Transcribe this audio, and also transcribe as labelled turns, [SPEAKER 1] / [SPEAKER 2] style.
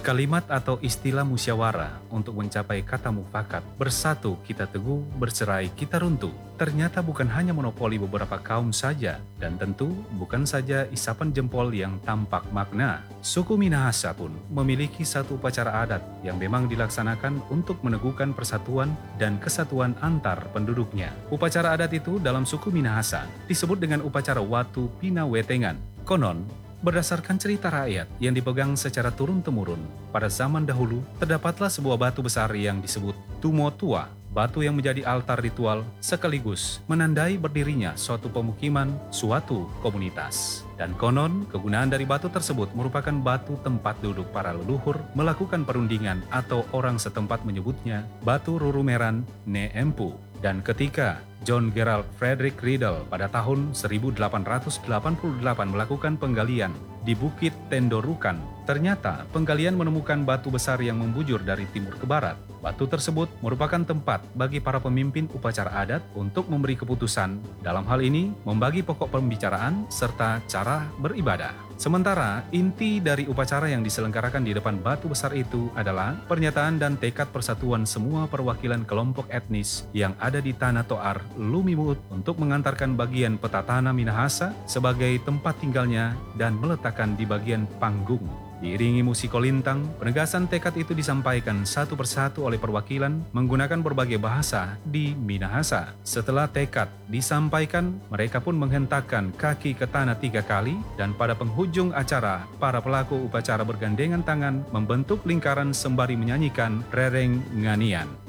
[SPEAKER 1] Kalimat atau istilah musyawarah untuk mencapai kata mufakat, bersatu kita teguh, bercerai kita runtuh, ternyata bukan hanya monopoli beberapa kaum saja, dan tentu bukan saja isapan jempol yang tampak makna. Suku Minahasa pun memiliki satu upacara adat yang memang dilaksanakan untuk meneguhkan persatuan dan kesatuan antar penduduknya. Upacara adat itu dalam suku Minahasa disebut dengan upacara Watu Pina Wetengan. Konon, berdasarkan cerita rakyat yang dipegang secara turun-temurun, pada zaman dahulu terdapatlah sebuah batu besar yang disebut Tumo Tua, batu yang menjadi altar ritual sekaligus menandai berdirinya suatu pemukiman, suatu komunitas. Dan konon, kegunaan dari batu tersebut merupakan batu tempat duduk para leluhur melakukan perundingan atau orang setempat menyebutnya batu Rurumeran Ne Empu. Dan ketika John Gerald Frederick Riddle pada tahun 1888 melakukan penggalian di Bukit Tendorukan, ternyata penggalian menemukan batu besar yang membujur dari timur ke barat. Batu tersebut merupakan tempat bagi para pemimpin upacara adat untuk memberi keputusan, dalam hal ini membagi pokok pembicaraan serta cara beribadah. Sementara inti dari upacara yang diselenggarakan di depan batu besar itu adalah pernyataan dan tekad persatuan semua perwakilan kelompok etnis yang ada di Tanah Toar, Lumimut untuk mengantarkan bagian petatana Minahasa sebagai tempat tinggalnya dan meletakkan di bagian panggung. Diiringi musik kolintang, penegasan tekad itu disampaikan satu persatu oleh perwakilan menggunakan berbagai bahasa di Minahasa. Setelah tekad disampaikan, mereka pun menghentakkan kaki ke tanah 3 kali dan pada penghujung acara, para pelaku upacara bergandengan tangan membentuk lingkaran sembari menyanyikan Rereng Nganian.